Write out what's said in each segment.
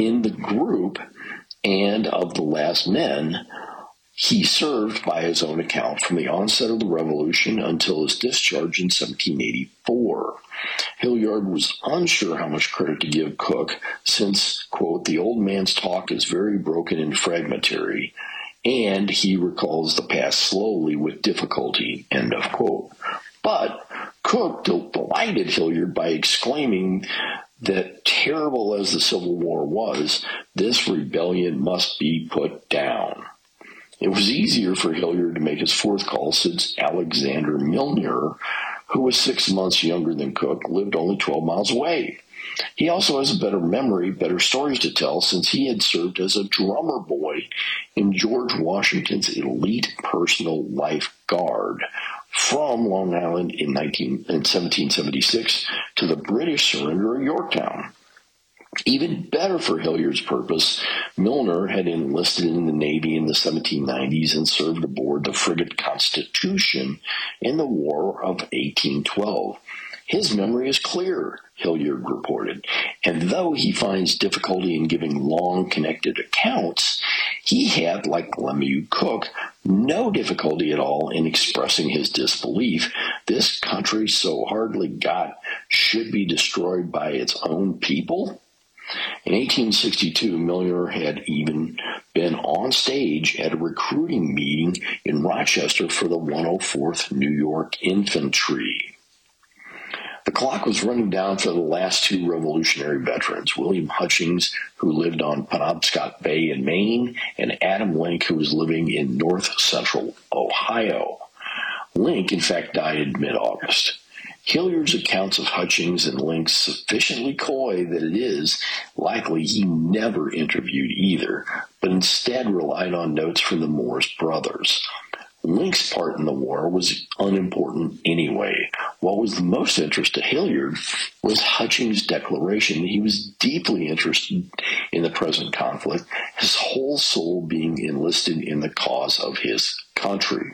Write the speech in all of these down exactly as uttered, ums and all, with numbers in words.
in the group and of the last men, he served by his own account from the onset of the Revolution until his discharge in seventeen eighty-four. Hilliard was unsure how much credit to give Cook since, quote, the old man's talk is very broken and fragmentary, and he recalls the past slowly with difficulty, end of quote. But Cook delighted Hilliard by exclaiming that terrible as the Civil War was, this rebellion must be put down. It was easier for Hilliard to make his fourth call since Alexander Milner, who was six months younger than Cook, lived only twelve miles away. He also has a better memory, better stories to tell, since he had served as a drummer boy in George Washington's elite personal life guard from Long Island in, nineteen, in seventeen seventy-six to the British surrender of Yorktown. Even better for Hilliard's purpose, Milner had enlisted in the Navy in the seventeen nineties and served aboard the frigate Constitution in the War of eighteen twelve. His memory is clear, Hilliard reported, and though he finds difficulty in giving long, connected accounts, he had, like Lemuel Cook, no difficulty at all in expressing his disbelief. This country so hardly got should be destroyed by its own people? In eighteen sixty-two, Milner had even been on stage at a recruiting meeting in Rochester for the one oh fourth New York Infantry. The clock was running down for the last two Revolutionary veterans, William Hutchings, who lived on Penobscot Bay in Maine, and Adam Link, who was living in north-central Ohio. Link, in fact, died in mid-August. Hilliard's accounts of Hutchings and Link sufficiently coy that it is likely he never interviewed either, but instead relied on notes from the Morse brothers. Link's part in the war was unimportant anyway. What was the most interest to Hilliard was Hutchings' declaration that he was deeply interested in the present conflict, his whole soul being enlisted in the cause of his country.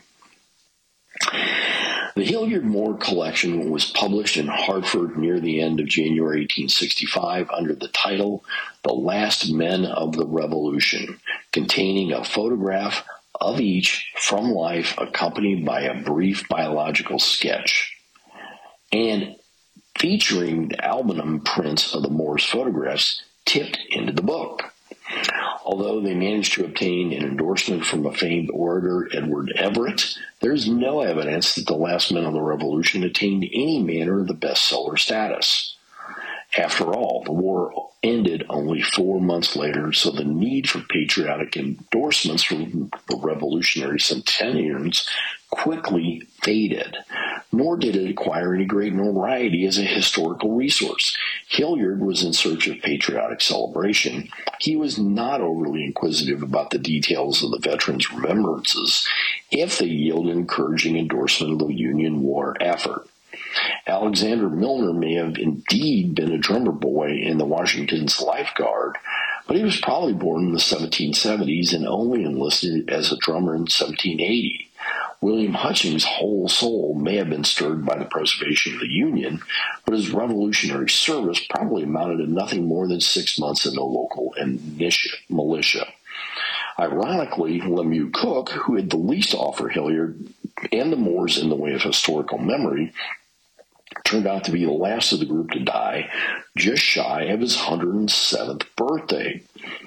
The Hilliard Moore collection was published in Hartford near the end of January eighteen sixty-five under the title The Last Men of the Revolution, containing a photograph of each from life accompanied by a brief biological sketch, and featuring the album prints of the Moores photographs tipped into the book. Although they managed to obtain an endorsement from a famed orator, Edward Everett, there is no evidence that The Last Men of the Revolution attained any manner of the bestseller status. After all, the war ended only four months later, so the need for patriotic endorsements from the revolutionary centenarians quickly faded, nor did it acquire any great notoriety as a historical resource. Hilliard was in search of patriotic celebration. He was not overly inquisitive about the details of the veterans' remembrances if they yield an encouraging endorsement of the Union war effort. Alexander Milner may have indeed been a drummer boy in the Washington's Life Guard, but he was probably born in the seventeen seventies and only enlisted as a drummer in seventeen eighty. William Hutchings' whole soul may have been stirred by the preservation of the Union, but his revolutionary service probably amounted to nothing more than six months in the local militia. Ironically, Lemuel Cook, who had the least to offer Hilliard and the Moores in the way of historical memory, turned out to be the last of the group to die just shy of his one hundred seventh birthday.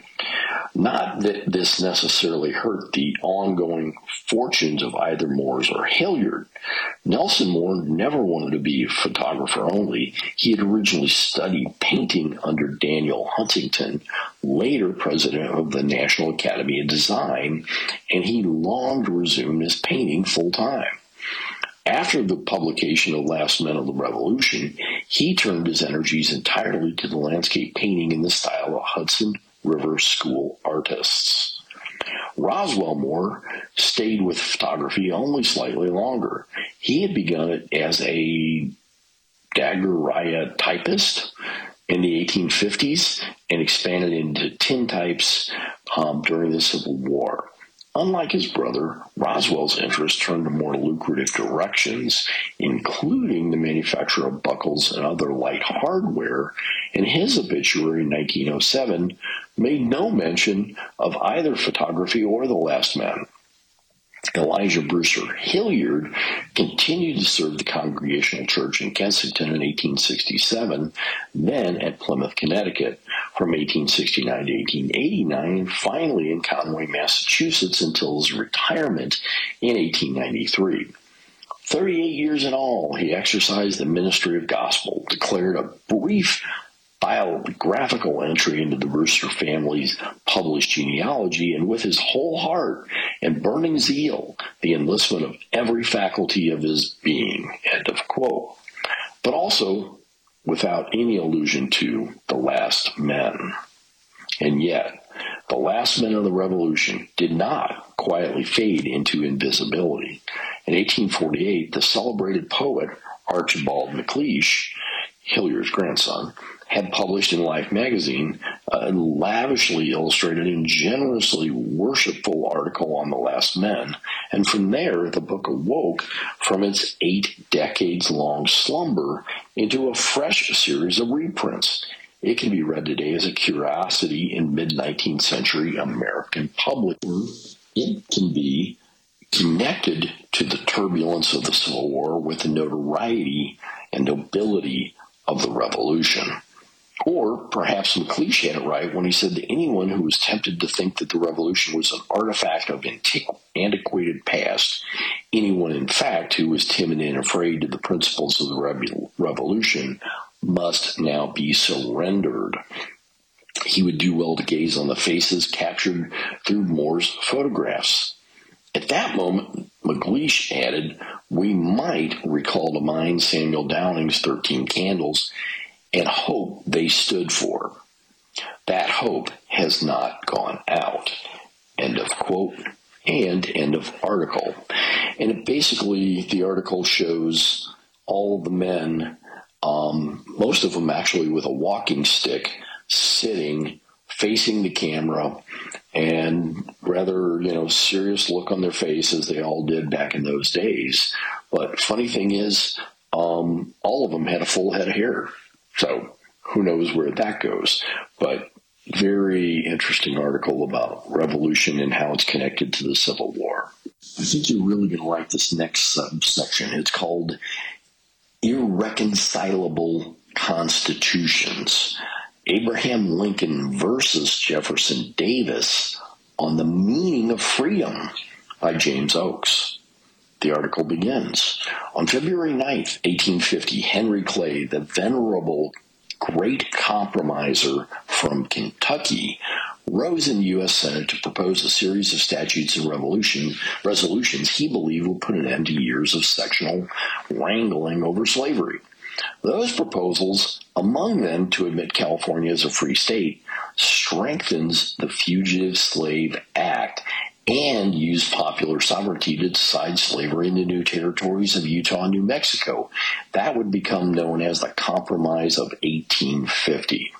Not that this necessarily hurt the ongoing fortunes of either Moores or Hilliard. Nelson Moore never wanted to be a photographer only. He had originally studied painting under Daniel Huntington, later president of the National Academy of Design, and he longed to resume his painting full-time. After the publication of Last Men of the Revolution, he turned his energies entirely to the landscape painting in the style of Hudson River School artists. Roswell Moore stayed with photography only slightly longer. He had begun it as a daguerreotypist in the eighteen fifties and expanded into tintypes um, during the Civil War. Unlike his brother, Roswell's interest turned to more lucrative directions, including the manufacture of buckles and other light hardware. In his obituary in nineteen oh seven, made no mention of either photography or The Last Men. Elijah Brewster Hilliard continued to serve the Congregational Church in Kensington in eighteen sixty-seven, then at Plymouth, Connecticut from eighteen sixty-nine to eighteen eighty-nine, and finally in Conway, Massachusetts until his retirement in eighteen ninety-three. thirty-eight years in all, he exercised the ministry of gospel, declared a brief biographical entry into the Brewster family's published genealogy, and with his whole heart and burning zeal, the enlistment of every faculty of his being, end of quote. But also without any allusion to the last men. And yet, the last men of the Revolution did not quietly fade into invisibility. In eighteen forty-eight, the celebrated poet Archibald MacLeish, Hilliard's grandson, had published in Life magazine a lavishly illustrated and generously worshipful article on the last men, and from there the book awoke from its eight decades-long slumber into a fresh series of reprints. It can be read today as a curiosity in mid-nineteenth century American public. It can be connected to the turbulence of the Civil War with the notoriety and nobility of the Revolution. Or perhaps MacLeish had it right when he said that anyone who was tempted to think that the Revolution was an artifact of antiqu- antiquated past, anyone in fact who was timid and afraid to the principles of the Re- Revolution, must now be surrendered. He would do well to gaze on the faces captured through Moore's photographs. At that moment, MacLeish added, we might recall to mind Samuel Downing's thirteen Candles and hope they stood for. That hope has not gone out. End of quote and end of article. And it basically, the article shows all of the men, um, most of them actually with a walking stick, sitting, facing the camera, and rather, you know, serious look on their face as they all did back in those days. But funny thing is, um, all of them had a full head of hair. So who knows where that goes. But very interesting article about revolution and how it's connected to the Civil War. I think you're really going to like this next subsection. It's called Irreconcilable Constitutions. Abraham Lincoln versus Jefferson Davis on the Meaning of Freedom by James Oakes. The article begins. On February ninth, eighteen fifty, Henry Clay, the venerable great compromiser from Kentucky, rose in the U S Senate to propose a series of statutes and revolution resolutions he believed would put an end to years of sectional wrangling over slavery. Those proposals, among them to admit California as a free state, strengthens the Fugitive Slave Act and use popular sovereignty to decide slavery in the new territories of Utah and New Mexico. That would become known as the Compromise of eighteen fifty.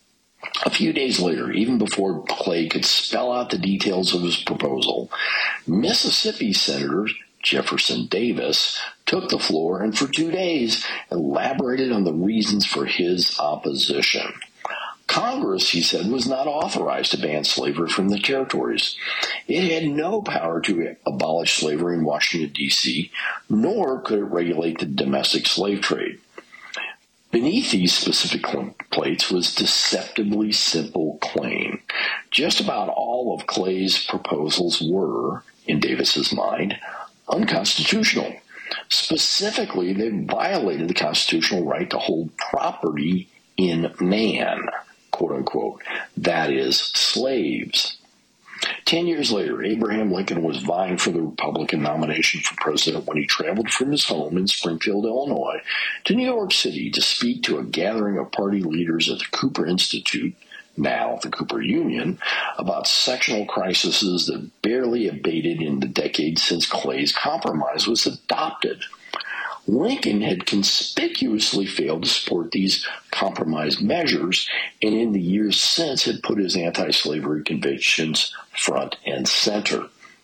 A few days later, even before Clay could spell out the details of his proposal, Mississippi Senator Jefferson Davis took the floor and for two days elaborated on the reasons for his opposition. Congress, he said, was not authorized to ban slavery from the territories. It had no power to abolish slavery in Washington, D C, nor could it regulate the domestic slave trade. Beneath these specific plates was deceptively simple claim. Just about all of Clay's proposals were, in Davis's mind, unconstitutional. Specifically, they violated the constitutional right to hold property in man, quote unquote, that is, slaves. Ten years later, Abraham Lincoln was vying for the Republican nomination for president when he traveled from his home in Springfield, Illinois, to New York City to speak to a gathering of party leaders at the Cooper Institute, now the Cooper Union, about sectional crises that barely abated in the decades since Clay's compromise was adopted. Lincoln had conspicuously failed to support these compromise measures, and in the years since had put his anti-slavery convictions front and center.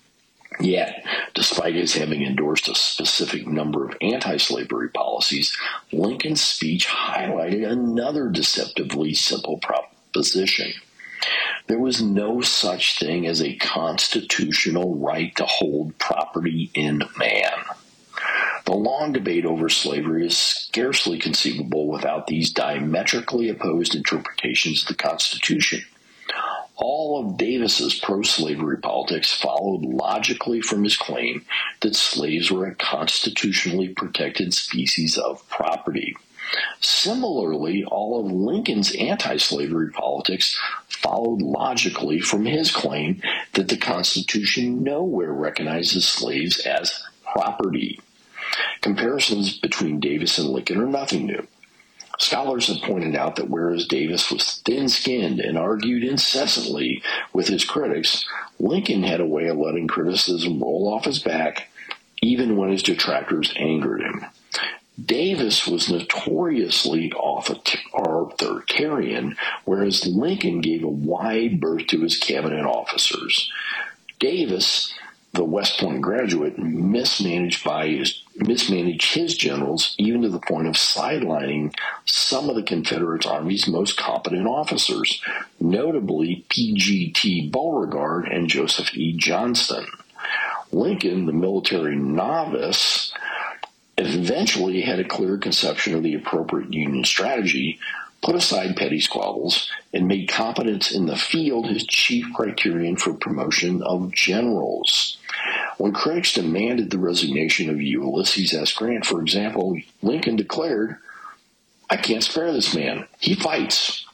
Yet, despite his having endorsed a specific number of anti-slavery policies, Lincoln's speech highlighted another deceptively simple proposition. There was no such thing as a constitutional right to hold property in man. The long debate over slavery is scarcely conceivable without these diametrically opposed interpretations of the Constitution. All of Davis's pro-slavery politics followed logically from his claim that slaves were a constitutionally protected species of property. Similarly, all of Lincoln's anti-slavery politics followed logically from his claim that the Constitution nowhere recognizes slaves as property. Comparisons between Davis and Lincoln are nothing new. Scholars have pointed out that whereas Davis was thin-skinned and argued incessantly with his critics, Lincoln had a way of letting criticism roll off his back even when his detractors angered him. Davis was notoriously authoritarian, whereas Lincoln gave a wide berth to his cabinet officers. Davis, the West Point graduate, mismanaged by his mismanaged his generals even to the point of sidelining some of the Confederate Army's most competent officers, notably P G T Beauregard and Joseph E. Johnston. Lincoln, the military novice, eventually had a clear conception of the appropriate Union strategy, put aside petty squabbles, and made competence in the field his chief criterion for promotion of generals. When critics demanded the resignation of Ulysses S. Grant, for example, Lincoln declared, "I can't spare this man. He fights."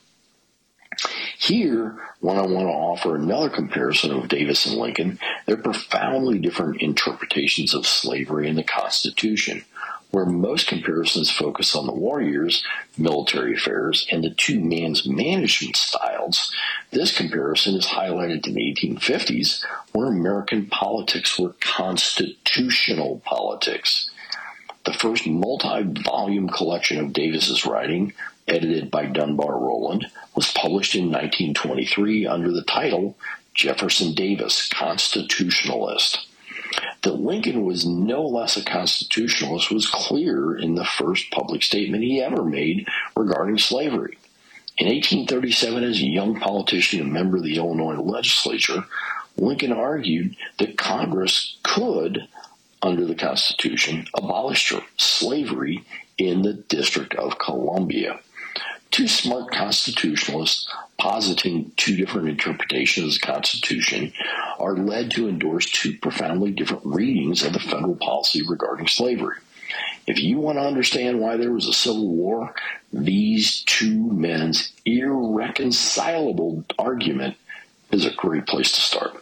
Here, when I want to offer another comparison of Davis and Lincoln, they're profoundly different interpretations of slavery and the Constitution. Where most comparisons focus on the war years, military affairs, and the two men's management styles, this comparison is highlighted in the eighteen fifties, where American politics were constitutional politics. The first multi-volume collection of Davis's writing, edited by Dunbar Rowland, was published in nineteen twenty-three under the title Jefferson Davis, Constitutionalist. That Lincoln was no less a constitutionalist was clear in the first public statement he ever made regarding slavery. In eighteen thirty-seven, as a young politician and member of the Illinois legislature, Lincoln argued that Congress could, under the Constitution, abolish slavery in the District of Columbia. Two smart constitutionalists positing two different interpretations of the Constitution are led to endorse two profoundly different readings of the federal policy regarding slavery. If you want to understand why there was a civil war, these two men's irreconcilable argument is a great place to start.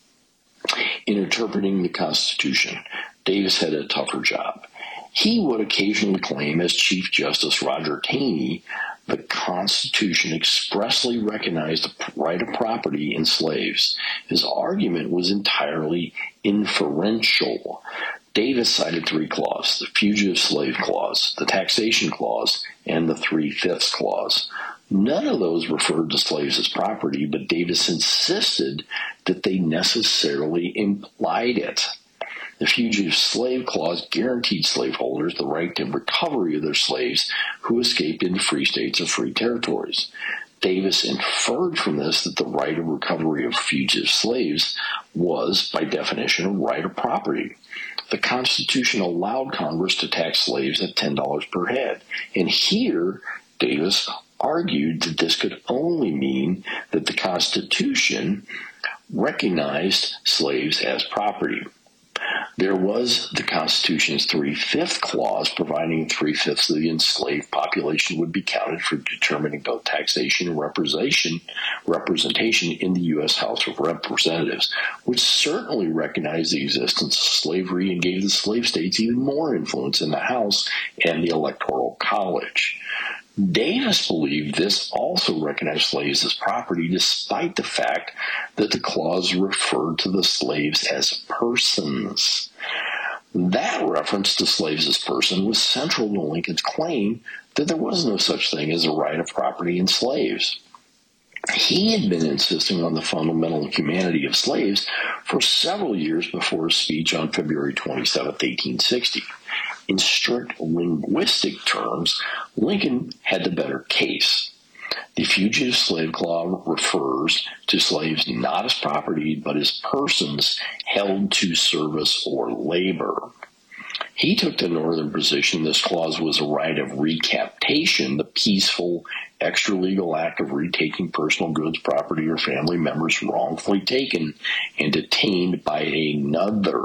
In interpreting the Constitution, Davis had a tougher job. He would occasionally claim, as Chief Justice Roger Taney, the Constitution expressly recognized the right of property in slaves. His argument was entirely inferential. Davis cited three clauses: the Fugitive Slave Clause, the Taxation Clause, and the Three-Fifths Clause. None of those referred to slaves as property, but Davis insisted that they necessarily implied it. The Fugitive Slave Clause guaranteed slaveholders the right to recovery of their slaves who escaped into free states or free territories. Davis inferred from this that the right of recovery of fugitive slaves was, by definition, a right of property. The Constitution allowed Congress to tax slaves at ten dollars per head, and here Davis argued that this could only mean that the Constitution recognized slaves as property. There was the Constitution's Three-Fifths Clause, providing three-fifths of the enslaved population would be counted for determining both taxation and representation, representation in the U S House of Representatives, which certainly recognized the existence of slavery and gave the slave states even more influence in the House and the Electoral College. Davis believed this also recognized slaves as property, despite the fact that the clause referred to the slaves as persons. That reference to slaves as persons was central to Lincoln's claim that there was no such thing as a right of property in slaves. He had been insisting on the fundamental humanity of slaves for several years before his speech on February twenty-seventh, eighteen sixty. In strict linguistic terms, Lincoln had the better case. The Fugitive Slave Clause refers to slaves not as property, but as persons held to service or labor. He took the northern position this clause was a right of recaptation, the peaceful, extra-legal act of retaking personal goods, property, or family members wrongfully taken and detained by another,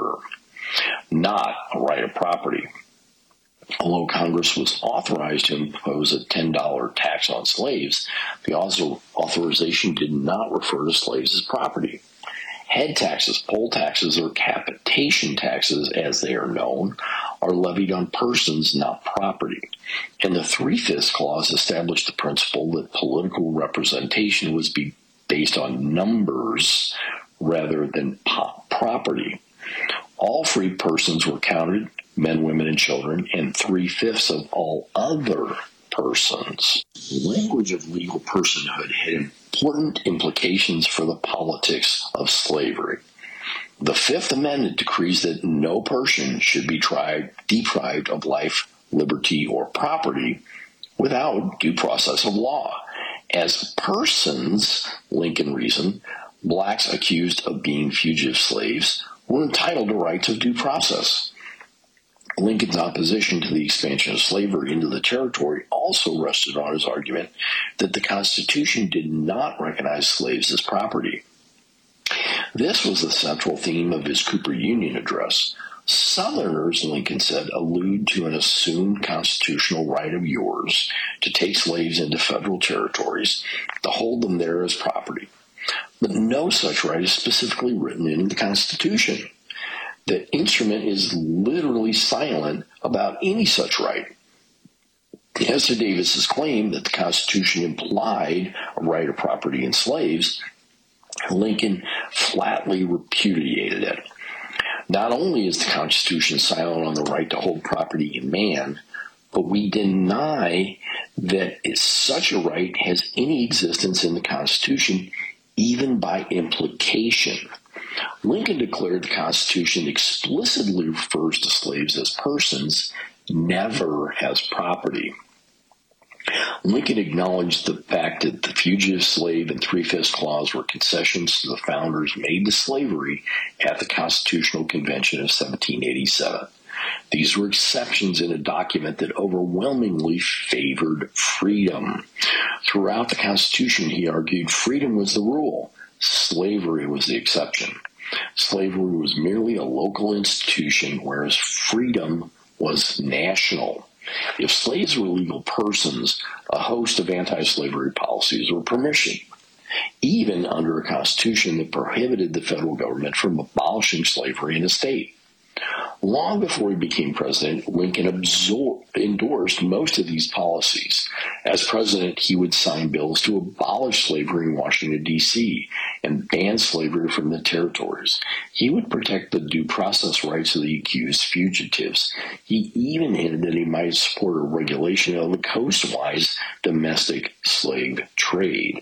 not a right of property. Although Congress was authorized to impose a ten dollars tax on slaves, the authorization did not refer to slaves as property. Head taxes, poll taxes, or capitation taxes, as they are known, are levied on persons, not property. And the Three-Fifths Clause established the principle that political representation was be based on numbers rather than po- property. All free persons were counted, men, women, and children, and three-fifths of all other persons. The language of legal personhood had important implications for the politics of slavery. The Fifth Amendment decrees that no person should be tried, deprived of life, liberty, or property without due process of law. As persons, Lincoln reasoned, blacks accused of being fugitive slaves were entitled to rights of due process. Lincoln's opposition to the expansion of slavery into the territory also rested on his argument that the Constitution did not recognize slaves as property. This was the central theme of his Cooper Union address. Southerners, Lincoln said, allude to an assumed constitutional right of yours to take slaves into federal territories, to hold them there as property. But no such right is specifically written in the Constitution. The instrument is literally silent about any such right. As to Davis's claim that the Constitution implied a right of property in slaves, Lincoln flatly repudiated it. Not only is the Constitution silent on the right to hold property in man, but we deny that such a right has any existence in the Constitution, even by implication. Lincoln declared the Constitution explicitly refers to slaves as persons, never as property. Lincoln acknowledged the fact that the Fugitive Slave and Three-Fifths Clause were concessions to the founders made to slavery at the Constitutional Convention of seventeen eighty-seven. These were exceptions in a document that overwhelmingly favored freedom. Throughout the Constitution, he argued, freedom was the rule. Slavery was the exception. Slavery was merely a local institution, whereas freedom was national. If slaves were legal persons, a host of anti-slavery policies were permission, even under a constitution that prohibited the federal government from abolishing slavery in a state. Long before he became president, Lincoln absor- endorsed most of these policies. As president, he would sign bills to abolish slavery in Washington, D C, and ban slavery from the territories. He would protect the due process rights of the accused fugitives. He even hinted that he might support a regulation of the coastwise domestic slave trade.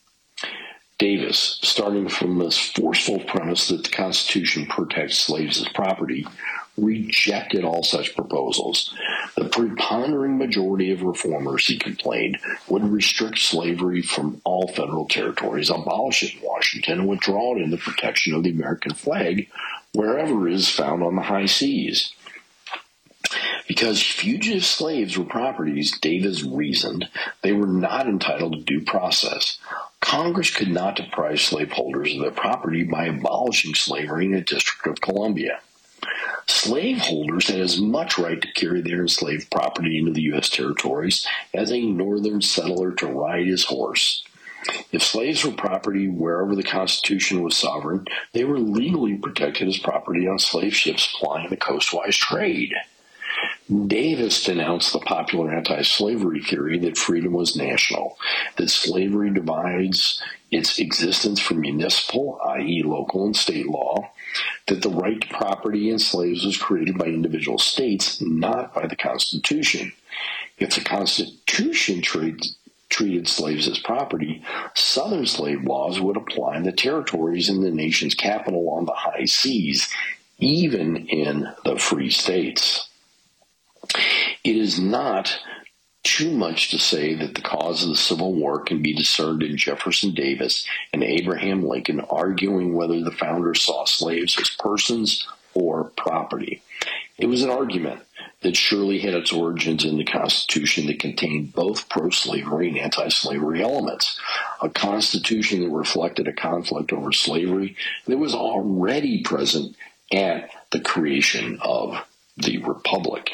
Davis, starting from this forceful premise that the Constitution protects slaves as property, rejected all such proposals. The preponderating majority of reformers, he complained, would restrict slavery from all federal territories, abolish it in Washington, and withdraw it in the protection of the American flag wherever it is found on the high seas. Because fugitive slaves were properties, Davis reasoned, they were not entitled to due process. Congress could not deprive slaveholders of their property by abolishing slavery in the District of Columbia. Slaveholders had as much right to carry their enslaved property into the U S territories as a northern settler to ride his horse. If slaves were property wherever the Constitution was sovereign, they were legally protected as property on slave ships plying the coastwise trade. Davis denounced the popular anti-slavery theory that freedom was national, that slavery divides its existence from municipal, that is local and state law, that the right to property in slaves was created by individual states, not by the Constitution. If the Constitution treated, treated slaves as property, Southern slave laws would apply in the territories in the nation's capital on the high seas, even in the free states. It is not too much to say that the cause of the Civil War can be discerned in Jefferson Davis and Abraham Lincoln arguing whether the founders saw slaves as persons or property. It was an argument that surely had its origins in the Constitution that contained both pro-slavery and anti-slavery elements, a Constitution that reflected a conflict over slavery that was already present at the creation of the Republic.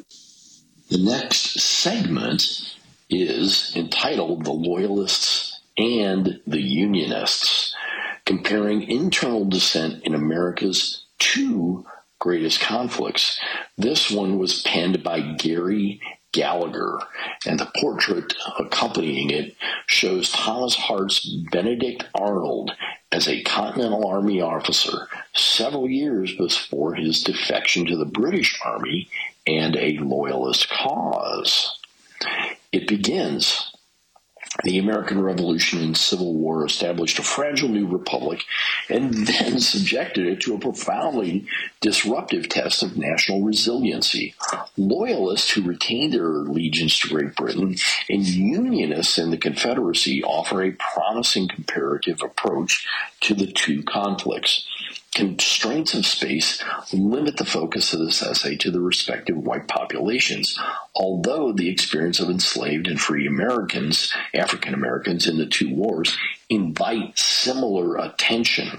The next segment is entitled The Loyalists and the Unionists, comparing internal dissent in America's two greatest conflicts. This one was penned by Gary Gallagher, and the portrait accompanying it shows Thomas Hart's Benedict Arnold as a Continental Army officer several years before his defection to the British Army and a loyalist cause. It begins. The American Revolution and Civil War established a fragile new republic and then subjected it to a profoundly disruptive test of national resiliency. Loyalists who retained their allegiance to Great Britain and Unionists in the Confederacy offer a promising comparative approach to the two conflicts. Constraints of space limit the focus of this essay to the respective white populations, although the experience of enslaved and free Americans, African Americans in the two wars, invite similar attention.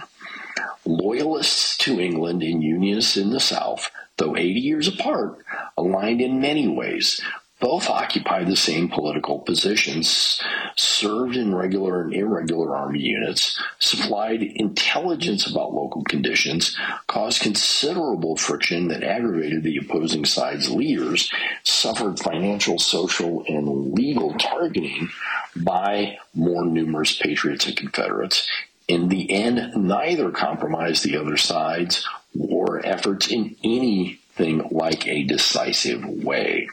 Loyalists to England and Unionists in the South, though eighty years apart, aligned in many ways. Both occupied the same political positions, served in regular and irregular army units, supplied intelligence about local conditions, caused considerable friction that aggravated the opposing side's leaders, suffered financial, social, and legal targeting by more numerous patriots and Confederates. In the end, neither compromised the other side's war efforts in anything like a decisive way.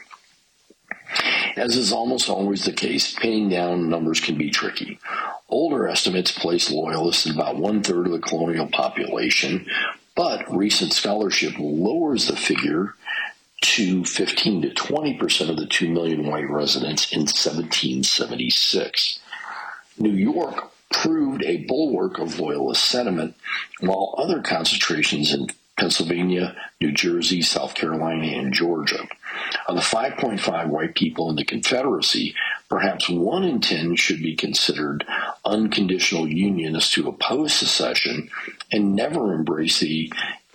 As is almost always the case, pinning down numbers can be tricky. Older estimates place loyalists at about one-third of the colonial population, but recent scholarship lowers the figure to fifteen to twenty percent of the two million white residents in seventeen seventy-six. New York proved a bulwark of loyalist sentiment, while other concentrations in Pennsylvania, New Jersey, South Carolina, and Georgia. Of the five point five white people in the Confederacy, perhaps one in ten should be considered unconditional Unionists who oppose secession and never embrace the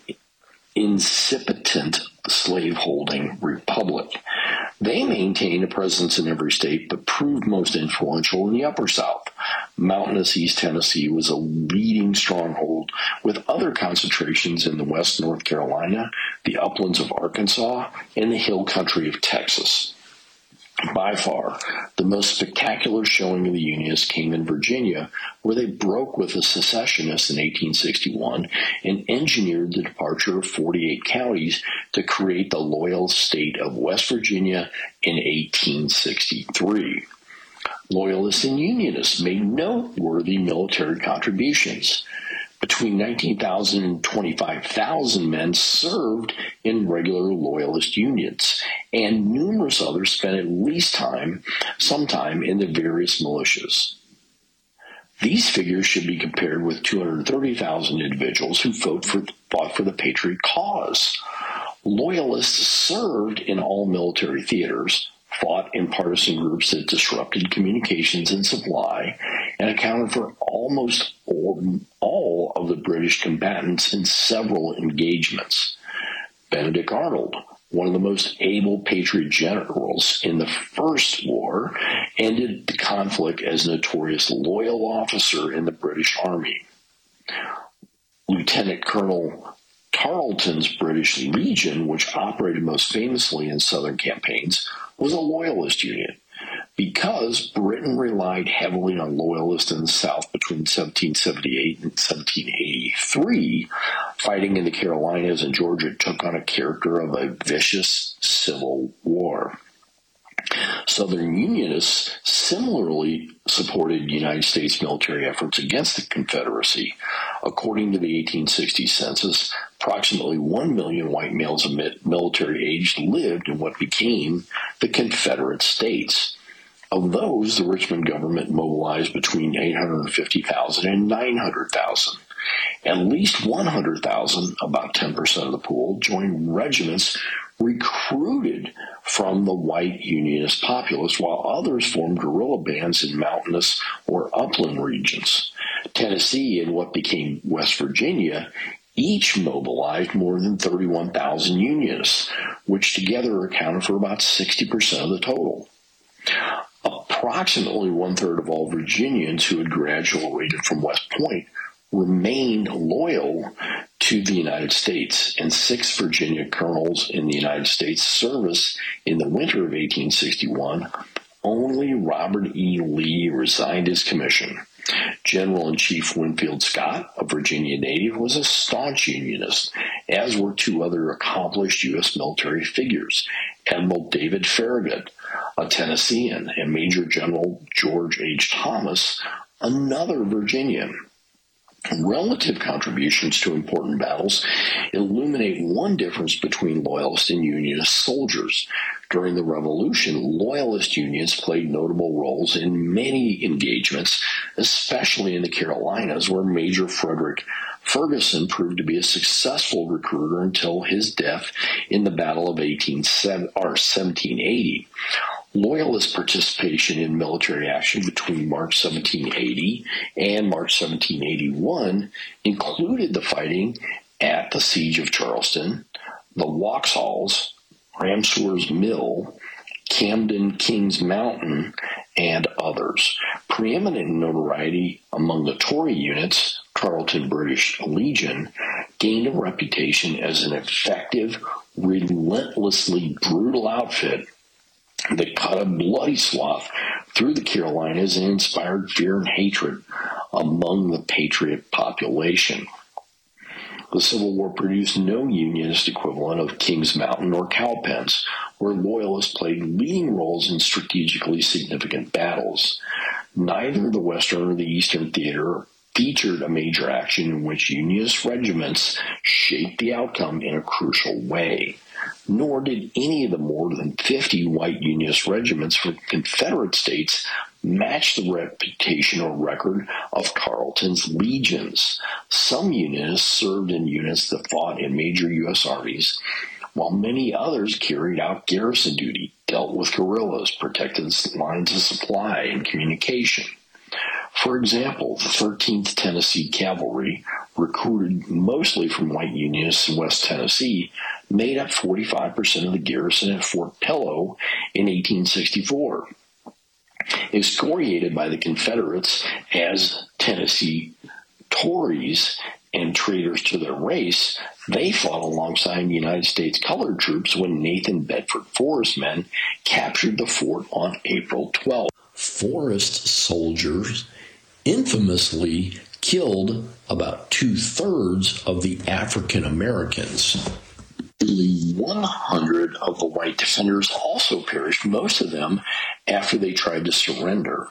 incipient slaveholding republic. They maintained a presence in every state, but proved most influential in the Upper South. Mountainous East Tennessee was a leading stronghold, with other concentrations in the West North Carolina, the uplands of Arkansas, and the hill country of Texas. By far, the most spectacular showing of the Unionists came in Virginia, where they broke with the secessionists in eighteen sixty-one and engineered the departure of forty-eight counties to create the loyal state of West Virginia in eighteen sixty-three. Loyalists and Unionists made noteworthy military contributions. Between nineteen thousand and twenty-five thousand men served in regular Loyalist unions, and numerous others spent at least time, some time in the various militias. These figures should be compared with two hundred thirty thousand individuals who fought for, fought for the Patriot cause. Loyalists served in all military theaters, fought in partisan groups that disrupted communications and supply, and accounted for almost all, all of the British combatants in several engagements. Benedict Arnold, one of the most able Patriot generals in the First War, ended the conflict as a notorious loyal officer in the British Army. Lieutenant Colonel Tarleton's British Legion, which operated most famously in Southern campaigns, was a loyalist unit. Because Britain relied heavily on loyalists in the South between seventeen seventy-eight and seventeen eighty-three, fighting in the Carolinas and Georgia took on a character of a vicious civil war. Southern Unionists similarly supported United States military efforts against the Confederacy. According to the eighteen sixty census, Approximately one million white males of military age lived in what became the Confederate States. Of those, the Richmond government mobilized between eight hundred fifty thousand and nine hundred thousand. At least one hundred thousand, about ten percent of the pool, joined regiments recruited from the white Unionist populace, while others formed guerrilla bands in mountainous or upland regions. Tennessee and what became West Virginia each mobilized more than thirty-one thousand Unionists, which together accounted for about sixty percent of the total. Approximately one-third of all Virginians who had graduated from West Point remained loyal to the United States, and six Virginia colonels in the United States service in the winter of eighteen sixty-one. Only Robert E. Lee resigned his commission. General-in-Chief Winfield Scott, a Virginia native, was a staunch Unionist, as were two other accomplished U S military figures, Admiral David Farragut, a Tennessean, and Major General George H. Thomas, another Virginian. Relative contributions to important battles illuminate one difference between Loyalist and Unionist soldiers. During the Revolution, Loyalist Unions played notable roles in many engagements, especially in the Carolinas, where Major Frederick Ferguson proved to be a successful recruiter until his death in the Battle of seventeen eighty. Loyalist participation in military action between March seventeen eighty and March seventeen eighty-one included the fighting at the Siege of Charleston, the Waxhaws, Ramseur's Mill, Camden Kings Mountain, and others. Preeminent in notoriety among the Tory units, Tarleton British Legion gained a reputation as an effective, relentlessly brutal outfit that cut a bloody swath through the Carolinas and inspired fear and hatred among the patriot population. The Civil War produced no Unionist equivalent of Kings Mountain or Cowpens, where Loyalists played leading roles in strategically significant battles. Neither the Western or the Eastern Theater featured a major action in which Unionist regiments shaped the outcome in a crucial way. Nor did any of the more than fifty white Unionist regiments from Confederate states match the reputation or record of Tarleton's legions. Some Unionists served in units that fought in major U S armies, while many others carried out garrison duty, dealt with guerrillas, protected lines of supply and communication. For example, the thirteenth Tennessee Cavalry, recruited mostly from white Unionists in West Tennessee, made up forty-five percent of the garrison at Fort Pillow in eighteen sixty-four. Excoriated by the Confederates as Tennessee Tories and traitors to their race, they fought alongside United States colored troops when Nathan Bedford Forrest men captured the fort on April twelfth. Forrest soldiers infamously killed about two-thirds of the African Americans. Nearly one hundred of the white defenders also perished, most of them after they tried to surrender.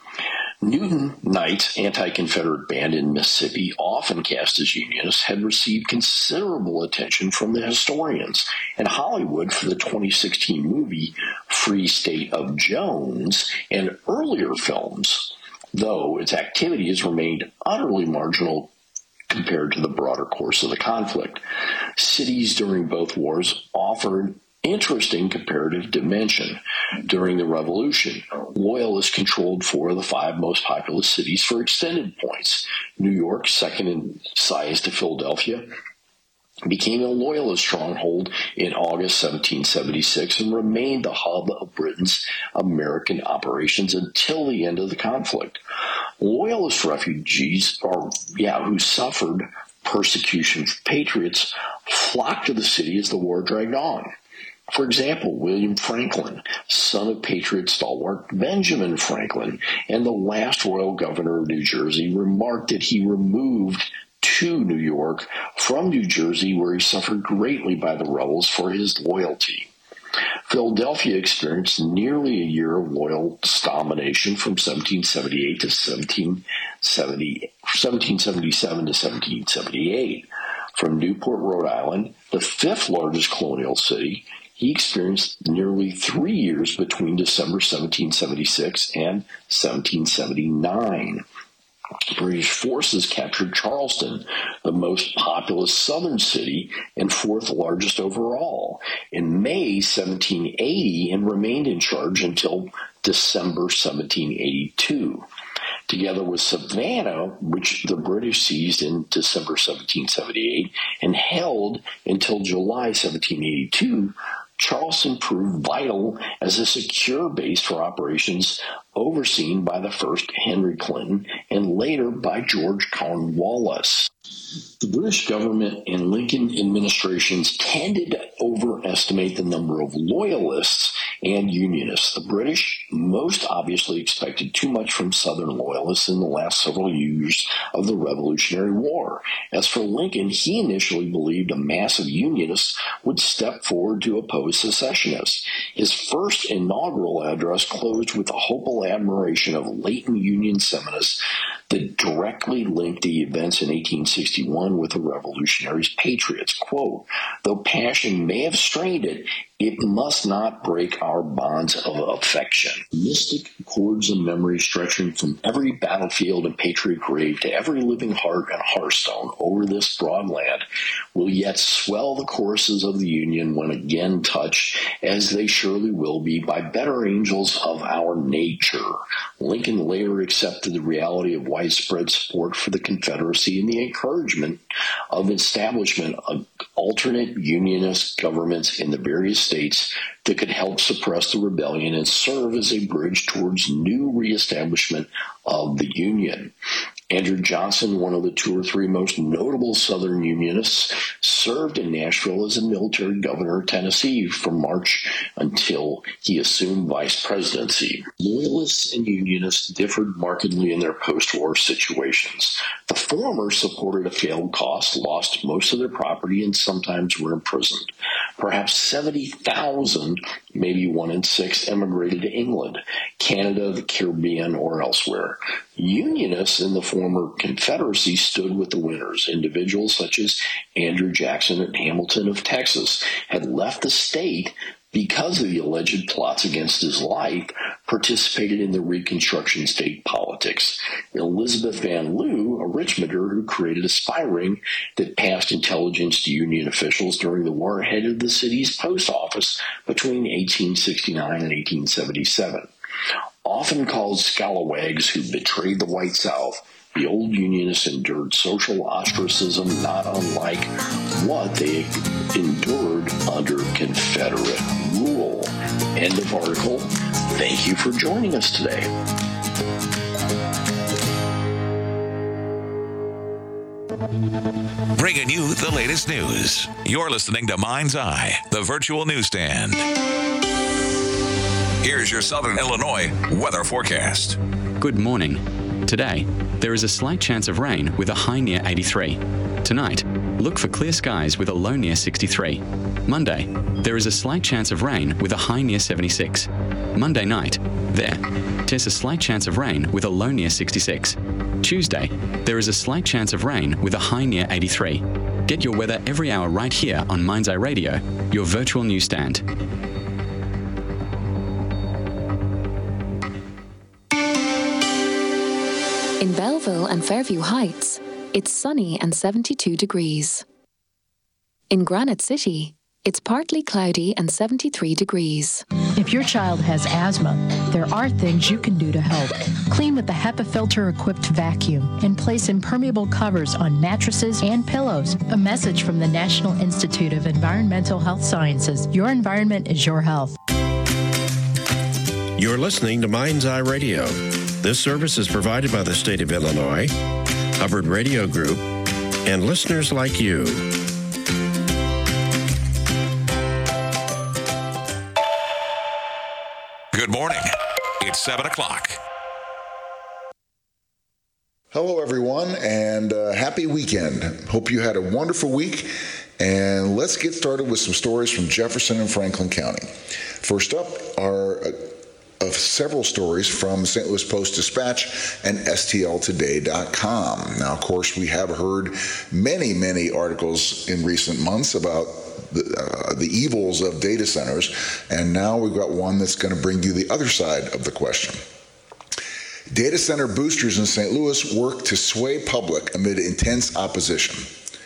Newton Knight's anti-Confederate band in Mississippi, often cast as Unionists, had received considerable attention from the historians, and Hollywood for the twenty sixteen movie Free State of Jones and earlier films, though its activity has remained utterly marginal compared to the broader course of the conflict. Cities during both wars offered interesting comparative dimension. During the Revolution, Loyalists controlled four of the five most populous cities for extended points. New York, second in size to Philadelphia, became a Loyalist stronghold in August seventeen seventy-six and remained the hub of Britain's American operations until the end of the conflict. Loyalist refugees, or yeah, who suffered persecution from patriots, flocked to the city as the war dragged on. For example, William Franklin, son of Patriot stalwart Benjamin Franklin, and the last royal governor of New Jersey, remarked that he removed to New York from New Jersey, where he suffered greatly by the rebels for his loyalty. Philadelphia experienced nearly a year of Loyalist domination from seventeen seventy-eight to seventeen seventy, seventeen seventy-seven to seventeen seventy-eight. From Newport, Rhode Island, the fifth largest colonial city, he experienced nearly three years between December seventeen seventy-six and seventeen seventy-nine. British forces captured Charleston, the most populous southern city and fourth largest overall, in May seventeen eighty and remained in charge until December seventeen eighty-two. Together with Savannah, which the British seized in December seventeen seventy-eight and held until July seventeen eighty-two, Charleston proved vital as a secure base for operations overseen by the first Henry Clinton and later by George Cornwallis. The British government and Lincoln administrations tended to overestimate the number of loyalists and unionists. The British most obviously expected too much from Southern loyalists in the last several years of the Revolutionary War. As for Lincoln, he initially believed a mass of unionists would step forward to oppose secessionists. His first inaugural address closed with a hopeful admiration of latent Union sentiments that directly linked the events in eighteen sixty-one with the Revolutionaries' patriots. Quote, "Though passion may have strained it, it must not break our bonds of affection." Mystic chords of memory stretching from every battlefield and patriot grave to every living heart and hearthstone over this broad land will yet swell the choruses of the Union when again touched, as they surely will be, by better angels of our nature. Lincoln later accepted the reality of widespread support for the Confederacy and the encouragement of establishment of alternate unionist governments in the various states that could help suppress the rebellion and serve as a bridge towards new reestablishment of the Union. Andrew Johnson, one of the two or three most notable Southern Unionists, served in Nashville as a military governor of Tennessee from March until he assumed vice presidency. Loyalists and Unionists differed markedly in their post-war situations. The former supported a failed cause, lost most of their property, and sometimes were imprisoned. Perhaps seventy thousand, maybe one in six, emigrated to England, Canada, the Caribbean, or elsewhere. Unionists in the former Confederacy stood with the winners. Individuals such as Andrew Jackson at Hamilton of Texas had left the state because of the alleged plots against his life, participated in the Reconstruction state politics. Elizabeth Van Lew, a Richmonder who created a spy ring that passed intelligence to Union officials during the war, headed the city's post office between eighteen sixty-nine and eighteen seventy-seven. Often called scalawags who betrayed the white South, the old Unionists endured social ostracism not unlike what they endured under Confederate rule. End of article. Thank you for joining us today. Bringing you the latest news. You're listening to Mind's Eye, the virtual newsstand. Here's your Southern Illinois weather forecast. Good morning. Today, there is a slight chance of rain with a high near eighty-three. Tonight, look for clear skies with a low near sixty-three. Monday, there is a slight chance of rain with a high near seventy-six. Monday night, there, there's a slight chance of rain with a low near sixty-six. Tuesday, there is a slight chance of rain with a high near eighty-three. Get your weather every hour right here on Mind's Eye Radio, your virtual newsstand. In Belleville and Fairview Heights, it's sunny and seventy-two degrees. In Granite City, it's partly cloudy and seventy-three degrees. If your child has asthma, there are things you can do to help. Clean with the HEPA filter-equipped vacuum and place impermeable covers on mattresses and pillows. A message from the National Institute of Environmental Health Sciences. Your environment is your health. You're listening to Mind's Eye Radio. This service is provided by the state of Illinois, Hubbard Radio Group, and listeners like you. Good morning. It's seven o'clock. Hello, everyone, and uh, happy weekend. Hope you had a wonderful week. And let's get started with some stories from Jefferson and Franklin County. First up, our uh, of several stories from Saint Louis Post-Dispatch and S T L today dot com. Now, of course, we have heard many, many articles in recent months about the, uh, the evils of data centers, and now we've got one that's going to bring you the other side of the question. Data center boosters in Saint Louis work to sway public amid intense opposition.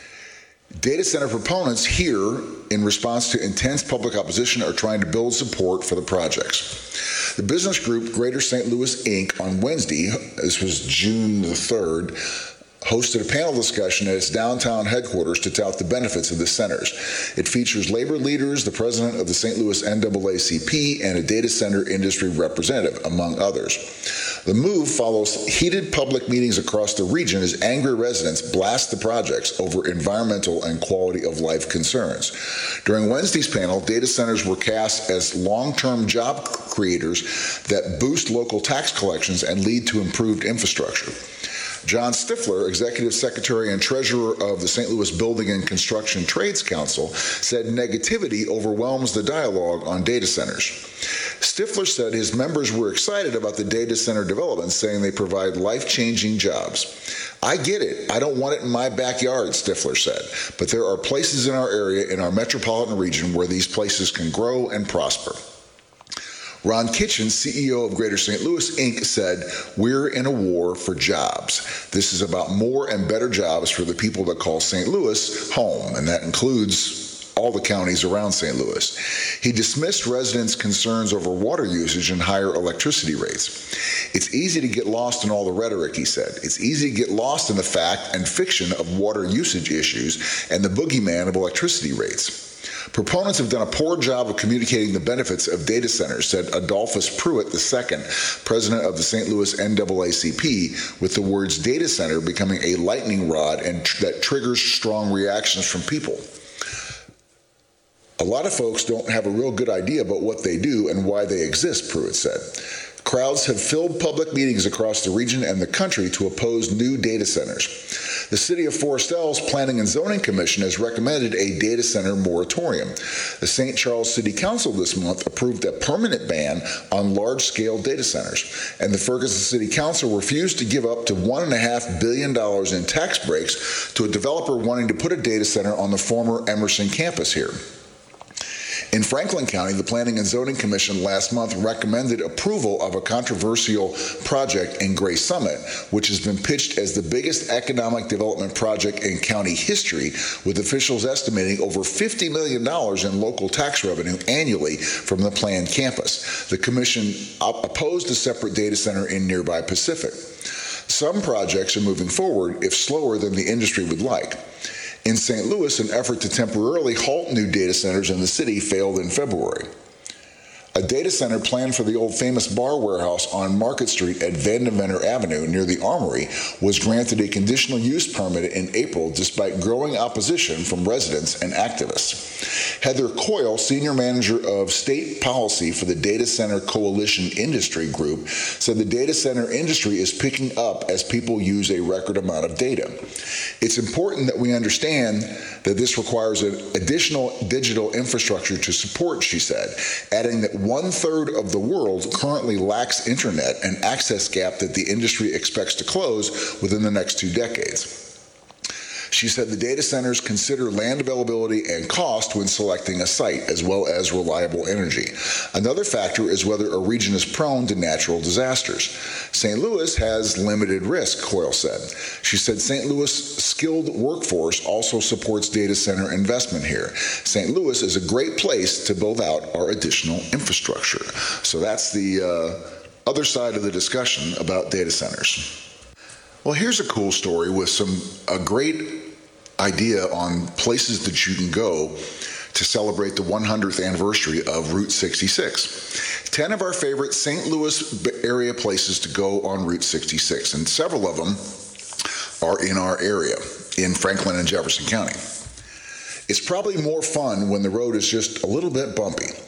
Data center proponents here, in response to intense public opposition, are trying to build support for the projects. The business group Greater Saint Louis Incorporated on Wednesday, this was June the third, hosted a panel discussion at its downtown headquarters to tout the benefits of the centers. It features labor leaders, the president of the Saint Louis N double A C P, and a data center industry representative, among others. The move follows heated public meetings across the region as angry residents blast the projects over environmental and quality of life concerns. During Wednesday's panel, data centers were cast as long-term job creators that boost local tax collections and lead to improved infrastructure. John Stifler, Executive Secretary and Treasurer of the Saint Louis Building and Construction Trades Council, said negativity overwhelms the dialogue on data centers. Stifler said his members were excited about the data center development, saying they provide life-changing jobs. I get it. I don't want it in my backyard, Stifler said, but there are places in our area, in our metropolitan region, where these places can grow and prosper. Ron Kitchen, C E O of Greater Saint Louis Incorporated, said, "We're in a war for jobs. This is about more and better jobs for the people that call Saint Louis home," and that includes all the counties around Saint Louis. He dismissed residents' concerns over water usage and higher electricity rates. "It's easy to get lost in all the rhetoric," he said. "It's easy to get lost in the fact and fiction of water usage issues and the boogeyman of electricity rates. Proponents have done a poor job of communicating the benefits of data centers," said Adolphus Pruitt the second, president of the Saint Louis N double A C P, with the words data center becoming a lightning rod and tr- that triggers strong reactions from people. "A lot of folks don't have a real good idea about what they do and why they exist," Pruitt said. Crowds have filled public meetings across the region and the country to oppose new data centers. The City of Forestel's Planning and Zoning Commission has recommended a data center moratorium. The Saint Charles City Council this month approved a permanent ban on large-scale data centers, and the Ferguson City Council refused to give up to one point five billion dollars in tax breaks to a developer wanting to put a data center on the former Emerson campus here. In Franklin County, the Planning and Zoning Commission last month recommended approval of a controversial project in Gray Summit, which has been pitched as the biggest economic development project in county history, with officials estimating over fifty million dollars in local tax revenue annually from the planned campus. The commission opposed a separate data center in nearby Pacific. Some projects are moving forward, if slower than the industry would like. In Saint Louis, an effort to temporarily halt new data centers in the city failed in February. A data center planned for the old famous bar warehouse on Market Street at Vandeventer Avenue near the Armory was granted a conditional use permit in April despite growing opposition from residents and activists. Heather Coyle, senior manager of state policy for the Data Center Coalition Industry Group, said the data center industry is picking up as people use a record amount of data. It's important that we understand that this requires an additional digital infrastructure to support, she said, adding that one-third of the world currently lacks internet, an access gap that the industry expects to close within the next two decades. She said the data centers consider land availability and cost when selecting a site, as well as reliable energy. Another factor is whether a region is prone to natural disasters. Saint Louis has limited risk, Coyle said. She said Saint Louis' skilled workforce also supports data center investment here. Saint Louis is a great place to build out our additional infrastructure. So that's the uh, other side of the discussion about data centers. Well, here's a cool story with some a great idea on places that you can go to celebrate the one hundredth anniversary of Route sixty-six. Ten of our favorite Saint Louis area places to go on Route sixty-six, and several of them are in our area, in Franklin and Jefferson County. It's probably more fun when the road is just a little bit bumpy.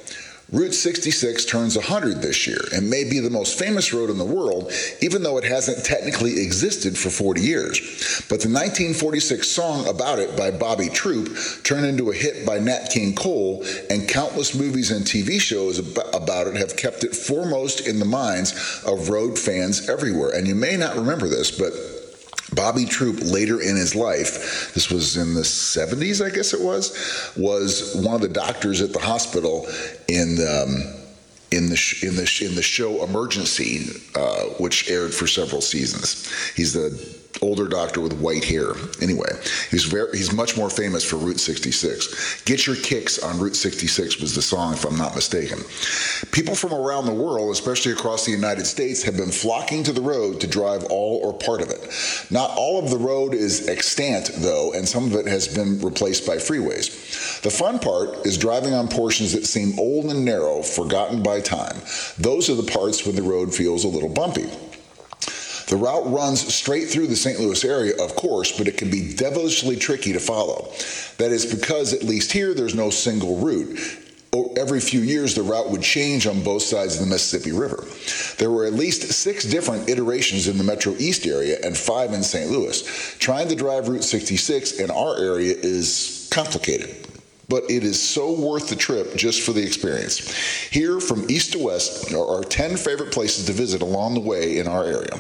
Route sixty-six turns one hundred this year and may be the most famous road in the world, even though it hasn't technically existed for forty years. But the nineteen forty-six song about it by Bobby Troup turned into a hit by Nat King Cole, and countless movies and T V shows about it have kept it foremost in the minds of road fans everywhere. And you may not remember this, but Bobby Troup, later in his life, this was in the seventies, I guess it was, was one of the doctors at the hospital in um, in the sh- in the sh- in the show Emergency, uh, which aired for several seasons. He's the older doctor with white hair. Anyway, he's very he's much more famous for Route sixty-six. Get Your Kicks on Route sixty-six was the song, if I'm not mistaken. People from around the world, especially across the United States, have been flocking to the road to drive all or part of it. Not all of the road is extant, though, and some of it has been replaced by freeways. The fun part is driving on portions that seem old and narrow, forgotten by time. Those are the parts when the road feels a little bumpy. The route runs straight through the Saint Louis area, of course, but it can be devilishly tricky to follow. That is because, at least here, there's no single route. Every few years, the route would change on both sides of the Mississippi River. There were at least six different iterations in the Metro East area and five in Saint Louis. Trying to drive Route sixty-six in our area is complicated, but it is so worth the trip just for the experience. Here, from east to west, are our ten favorite places to visit along the way in our area.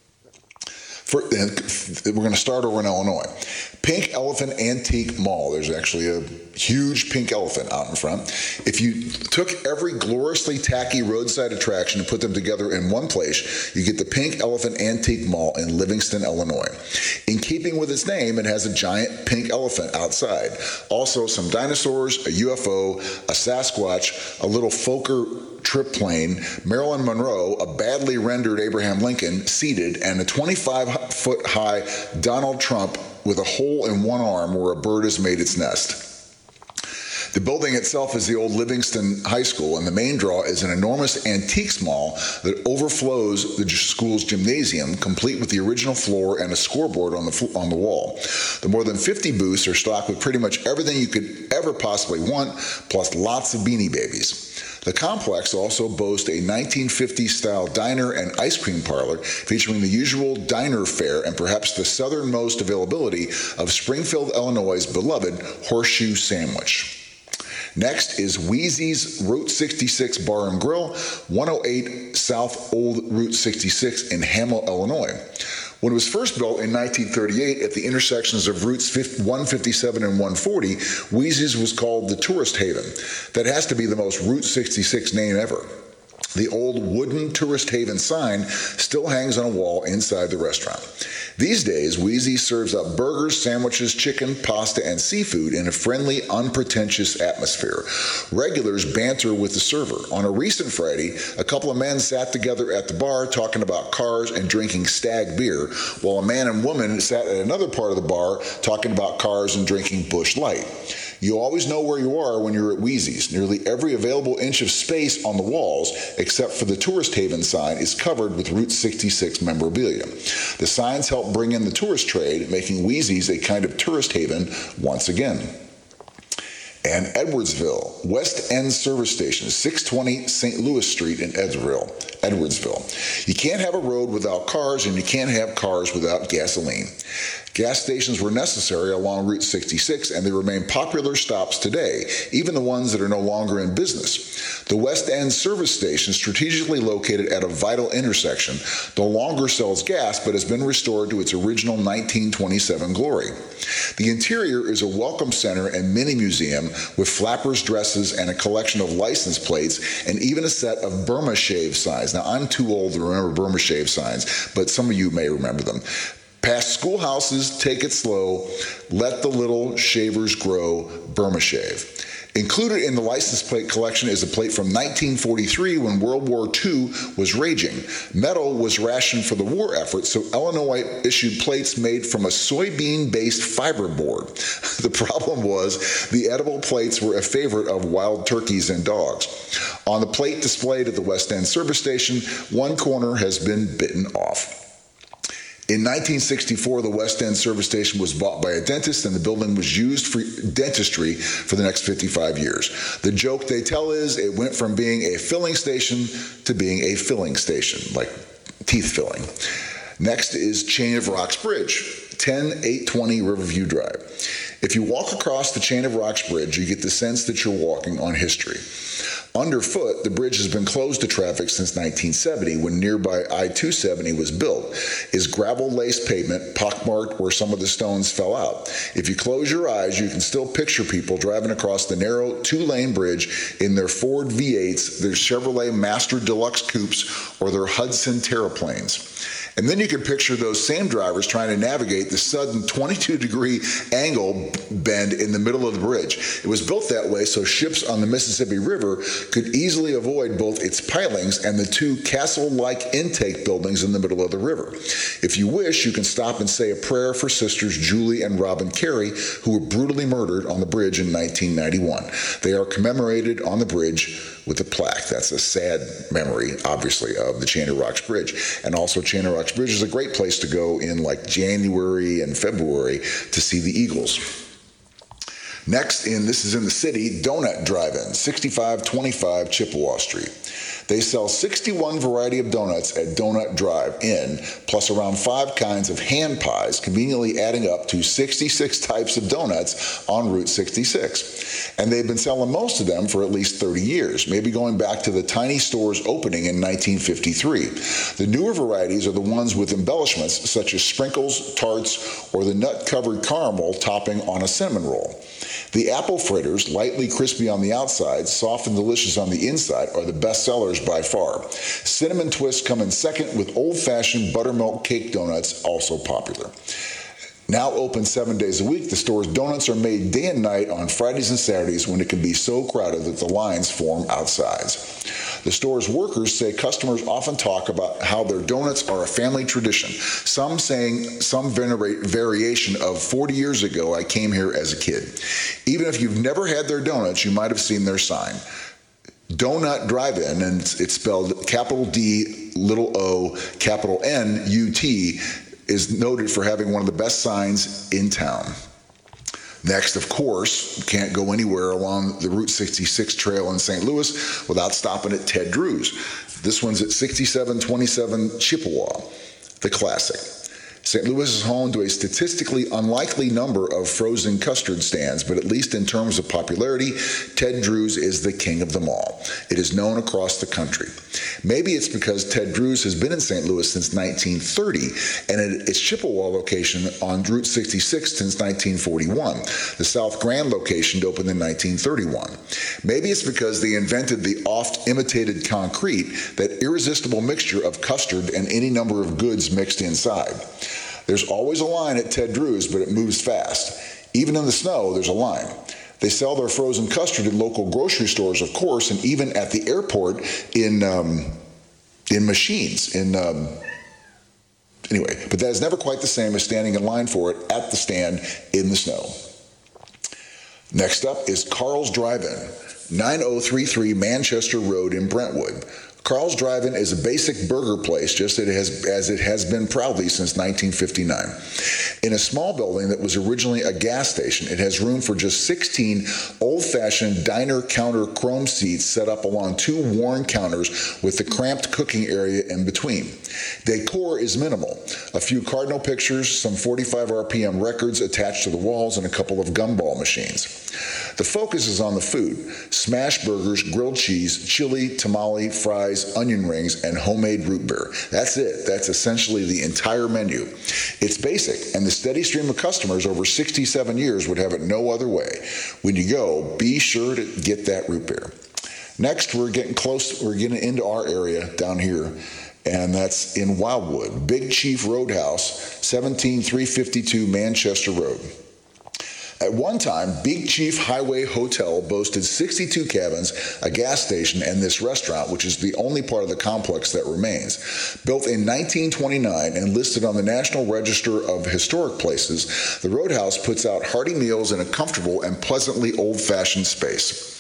For, we're going to start over in Illinois. Pink Elephant Antique Mall. There's actually a huge pink elephant out in front. If you took every gloriously tacky roadside attraction and put them together in one place, you get the Pink Elephant Antique Mall in Livingston, Illinois. In keeping with its name, it has a giant pink elephant outside. Also, some dinosaurs, a U F O, a Sasquatch, a little Fokker trip plane, Marilyn Monroe, a badly rendered Abraham Lincoln seated, and a twenty-five foot high Donald Trump with a hole in one arm where a bird has made its nest. The building itself is the old Livingston High School, and the main draw is an enormous antiques mall that overflows the school's gymnasium, complete with the original floor and a scoreboard on the on the wall. The more than fifty booths are stocked with pretty much everything you could ever possibly want, plus lots of Beanie Babies. The complex also boasts a nineteen fifties-style diner and ice cream parlor featuring the usual diner fare and perhaps the southernmost availability of Springfield, Illinois' beloved horseshoe sandwich. Next is Wheezy's Route sixty-six Bar and Grill, one oh eight South Old Route sixty-six in Hamel, Illinois. When it was first built in nineteen thirty-eight at the intersections of Routes one fifty-seven and one forty, Wheezy's was called the Tourist Haven. That has to be the most Route sixty-six name ever. The old wooden Tourist Haven sign still hangs on a wall inside the restaurant. These days, Wheezy serves up burgers, sandwiches, chicken, pasta, and seafood in a friendly, unpretentious atmosphere. Regulars banter with the server. On a recent Friday, a couple of men sat together at the bar talking about cars and drinking Stag beer, while a man and woman sat at another part of the bar talking about cars and drinking Busch Light. You always know where you are when you're at Wheezy's. Nearly every available inch of space on the walls, except for the Tourist Haven sign, is covered with Route sixty-six memorabilia. The signs help bring in the tourist trade, making Wheezy's a kind of tourist haven once again. And Edwardsville, West End Service Station, six twenty Saint Louis Street in Edwardsville. Edwardsville. You can't have a road without cars, and you can't have cars without gasoline. Gas stations were necessary along Route sixty-six, and they remain popular stops today, even the ones that are no longer in business. The West End Service Station, strategically located at a vital intersection, no longer sells gas, but has been restored to its original nineteen twenty-seven glory. The interior is a welcome center and mini museum with flappers' dresses and a collection of license plates, and even a set of Burma shave signs. Now, I'm too old to remember Burma shave signs, but some of you may remember them. Past schoolhouses, take it slow, let the little shavers grow, Burma shave. Included in the license plate collection is a plate from nineteen forty-three when World War Two was raging. Metal was rationed for the war effort, so Illinois issued plates made from a soybean-based fiberboard. The problem was the edible plates were a favorite of wild turkeys and dogs. On the plate displayed at the West End Service Station, one corner has been bitten off. In nineteen sixty-four, the West End service station was bought by a dentist, and the building was used for dentistry for the next fifty-five years. The joke they tell is it went from being a filling station to being a filling station, like teeth filling. Next is Chain of Rocks Bridge, ten eight twenty Riverview Drive. If you walk across the Chain of Rocks Bridge, you get the sense that you're walking on history. Underfoot, the bridge has been closed to traffic since nineteen seventy, when nearby I two seventy was built. Is gravel-laced pavement pockmarked where some of the stones fell out? If you close your eyes, you can still picture people driving across the narrow two-lane bridge in their Ford V eights, their Chevrolet Master Deluxe Coupes, or their Hudson Terraplanes. And then you can picture those same drivers trying to navigate the sudden twenty-two degree angle bend in the middle of the bridge. It was built that way so ships on the Mississippi River could easily avoid both its pilings and the two castle-like intake buildings in the middle of the river. If you wish, you can stop and say a prayer for sisters Julie and Robin Carey, who were brutally murdered on the bridge in nineteen ninety-one. They are commemorated on the bridge with a plaque. That's a sad memory, obviously, of the Chain of Rocks Bridge. And also, Chain of Rocks Bridge is a great place to go in like January and February to see the Eagles. Next, in this is in the city, Donut Drive-In, sixty-five twenty-five Chippewa Street. They sell sixty-one variety of donuts at Donut Drive-In, plus around five kinds of hand pies, conveniently adding up to sixty-six types of donuts on Route sixty-six. And they've been selling most of them for at least thirty years, maybe going back to the tiny store's opening in nineteen fifty-three. The newer varieties are the ones with embellishments such as sprinkles, tarts, or the nut-covered caramel topping on a cinnamon roll. The apple fritters, lightly crispy on the outside, soft and delicious on the inside, are the best sellers by far. Cinnamon twists come in second, with old-fashioned buttermilk cake donuts also popular. Now open seven days a week, the store's donuts are made day and night on Fridays and Saturdays when it can be so crowded that the lines form outside. The store's workers say customers often talk about how their donuts are a family tradition, some saying some variation of forty years ago I came here as a kid. Even if you've never had their donuts, you might have seen their sign. Donut Drive-In, and it's spelled capital D, little o, capital N, U T, is noted for having one of the best signs in town. Next, of course, you can't go anywhere along the Route sixty-six trail in Saint Louis without stopping at Ted Drew's. This one's at sixty-seven twenty-seven Chippewa, the classic. Saint Louis is home to a statistically unlikely number of frozen custard stands, but at least in terms of popularity, Ted Drew's is the king of them all. It is known across the country. Maybe it's because Ted Drew's has been in Saint Louis since nineteen thirty, and at its Chippewa location on Route sixty-six since nineteen forty-one. The South Grand location opened in nineteen thirty-one. Maybe it's because they invented the oft-imitated concrete, that irresistible mixture of custard and any number of goods mixed inside. There's always a line at Ted Drew's, but it moves fast. Even in the snow, there's a line. They sell their frozen custard in local grocery stores, of course, and even at the airport in um, in machines. In um, anyway, but that is never quite the same as standing in line for it at the stand in the snow. Next up is Carl's Drive-In, nine oh three three Manchester Road in Brentwood. Carl's Drive-In is a basic burger place, just as it has, as it has been proudly since nineteen fifty-nine. In a small building that was originally a gas station, it has room for just sixteen old-fashioned diner counter chrome seats set up along two worn counters with the cramped cooking area in between. Decor is minimal. A few cardinal pictures, some forty-five R P M records attached to the walls, and a couple of gumball machines. The focus is on the food: smash burgers, grilled cheese, chili, tamale, fries, onion rings, and homemade root beer. That's it. That's essentially the entire menu. It's basic, and the steady stream of customers over sixty-seven years would have it no other way. When you go, be sure to get that root beer. Next, we're getting close. We're getting into our area down here, and that's in Wildwood. Big Chief Roadhouse, seventeen three fifty-two Manchester Road. At one time, Big Chief Highway Hotel boasted sixty-two cabins, a gas station, and this restaurant, which is the only part of the complex that remains. Built in nineteen twenty-nine and listed on the National Register of Historic Places, the Roadhouse puts out hearty meals in a comfortable and pleasantly old-fashioned space.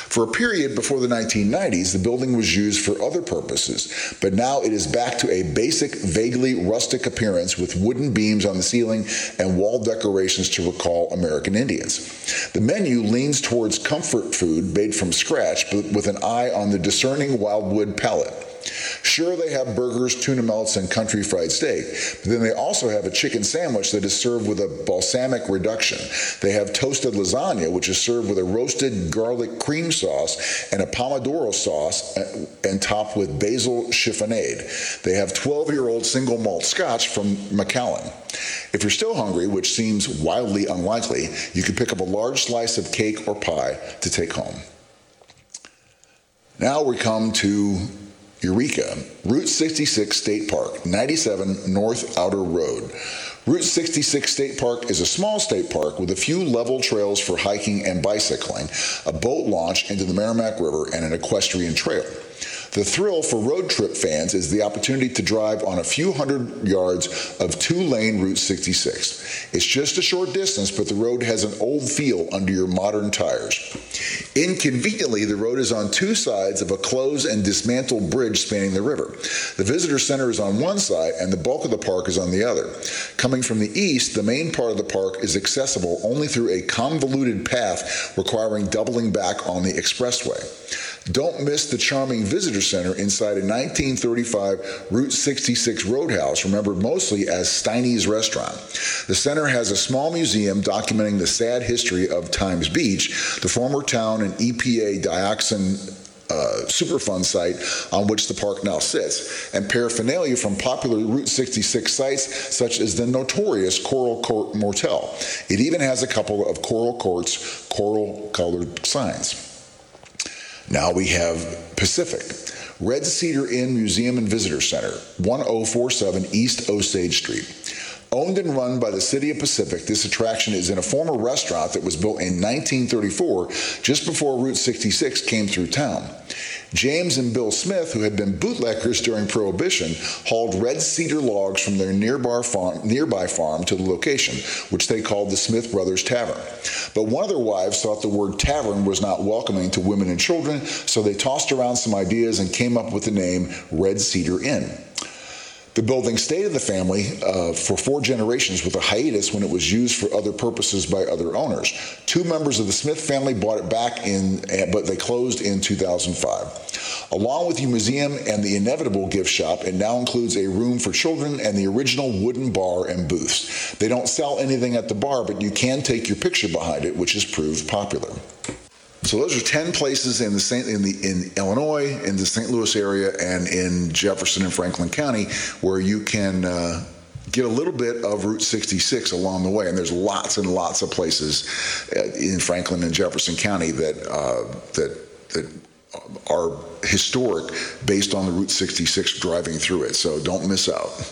For a period before the nineteen nineties, the building was used for other purposes, but now it is back to a basic, vaguely rustic appearance with wooden beams on the ceiling and wall decorations to recall American Indians. The menu leans towards comfort food made from scratch, but with an eye on the discerning Wildwood palate. Sure, they have burgers, tuna melts, and country fried steak, but then they also have a chicken sandwich that is served with a balsamic reduction. They have toasted lasagna, which is served with a roasted garlic cream sauce and a pomodoro sauce and topped with basil chiffonade. They have twelve-year-old single malt scotch from Macallan. If you're still hungry, which seems wildly unlikely, you can pick up a large slice of cake or pie to take home. Now we come to Eureka, Route sixty-six State Park, ninety-seven North Outer Road. Route sixty-six State Park is a small state park with a few level trails for hiking and bicycling, a boat launch into the Merrimack River, and an equestrian trail. The thrill for road trip fans is the opportunity to drive on a few hundred yards of two-lane Route sixty-six. It's just a short distance, but the road has an old feel under your modern tires. Inconveniently, the road is on two sides of a closed and dismantled bridge spanning the river. The visitor center is on one side, and the bulk of the park is on the other. Coming from the east, the main part of the park is accessible only through a convoluted path requiring doubling back on the expressway. Don't miss the charming visitor center inside a nineteen thirty-five Route sixty-six Roadhouse, remembered mostly as Steiny's Restaurant. The center has a small museum documenting the sad history of Times Beach, the former town and E P A dioxin uh, Superfund site on which the park now sits, and paraphernalia from popular Route sixty-six sites such as the notorious Coral Court Motel. It even has a couple of Coral Court's coral-colored signs. Now we have Pacific, Red Cedar Inn Museum and Visitor Center, ten forty-seven East Osage Street. Owned and run by the City of Pacific, this attraction is in a former restaurant that was built in nineteen thirty-four, just before Route sixty-six came through town. James and Bill Smith, who had been bootleggers during Prohibition, hauled red cedar logs from their nearby farm, nearby farm to the location, which they called the Smith Brothers Tavern. But one of their wives thought the word tavern was not welcoming to women and children, so they tossed around some ideas and came up with the name Red Cedar Inn. The building stayed in the family uh, for four generations with a hiatus when it was used for other purposes by other owners. Two members of the Smith family bought it back in, but they closed in two thousand five. Along with the museum and the inevitable gift shop, it now includes a room for children and the original wooden bar and booths. They don't sell anything at the bar, but you can take your picture behind it, which has proved popular. So those are ten places in the Saint in the in Illinois, in the Saint Louis area, and in Jefferson and Franklin County, where you can uh, get a little bit of Route sixty-six along the way. And there's lots and lots of places in Franklin and Jefferson County that uh, that that are historic based on the Route sixty-six driving through it. So don't miss out.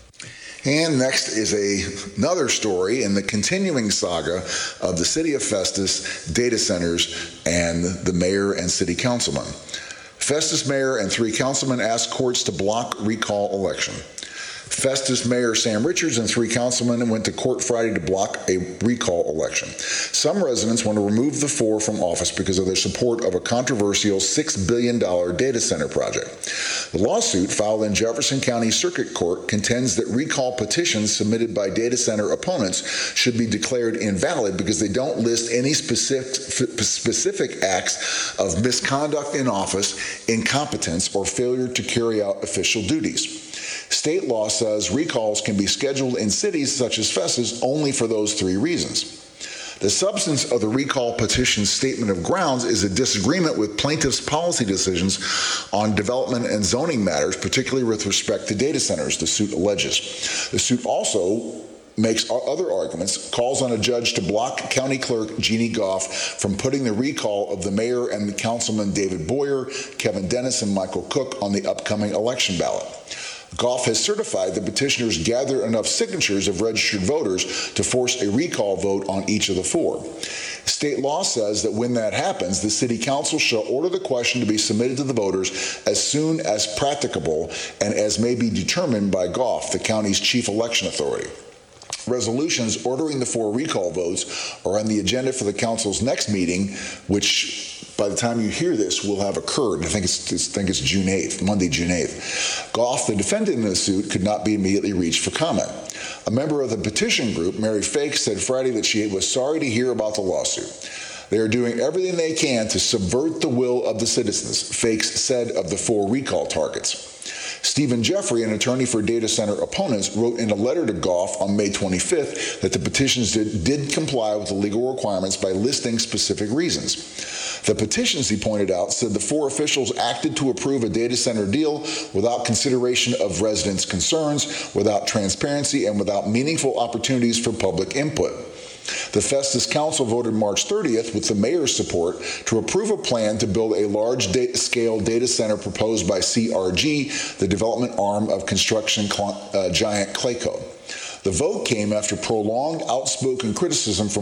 And next is a, another story in the continuing saga of the City of Festus, data centers, and the mayor and city councilman. Festus mayor and three councilmen asked courts to block recall election. Festus Mayor Sam Richards and three councilmen went to court Friday to block a recall election. Some residents want to remove the four from office because of their support of a controversial six billion dollars data center project. The lawsuit, filed in Jefferson County Circuit Court, contends that recall petitions submitted by data center opponents should be declared invalid because they don't list any specific, specific acts of misconduct in office, incompetence, or failure to carry out official duties. State law says recalls can be scheduled in cities such as Festus only for those three reasons. The substance of the recall petition's statement of grounds is a disagreement with plaintiffs' policy decisions on development and zoning matters, particularly with respect to data centers, the suit alleges. The suit also makes other arguments, calls on a judge to block County Clerk Jeannie Goff from putting the recall of the mayor and the councilman David Boyer, Kevin Dennis, and Michael Cook on the upcoming election ballot. Goff has certified that petitioners gather enough signatures of registered voters to force a recall vote on each of the four. State law says that when that happens, the city council shall order the question to be submitted to the voters as soon as practicable and as may be determined by Goff, the county's chief election authority. Resolutions ordering the four recall votes are on the agenda for the council's next meeting, which by the time you hear this, will have occurred. I think it's, I think it's June eighth, Monday, June eighth. Goff, the defendant in the suit, could not be immediately reached for comment. A member of the petition group, Mary Fake, said Friday that she was sorry to hear about the lawsuit. They are doing everything they can to subvert the will of the citizens, Fakes said of the four recall targets. Stephen Jeffrey, an attorney for data center opponents, wrote in a letter to Goff on May twenty-fifth that the petitions did, did comply with the legal requirements by listing specific reasons. The petitions, he pointed out, said the four officials acted to approve a data center deal without consideration of residents' concerns, without transparency, and without meaningful opportunities for public input. The Festus Council voted March thirtieth, with the mayor's support, to approve a plan to build a large-scale data center proposed by C R G, the development arm of construction uh, giant Clayco. The vote came after prolonged outspoken criticism from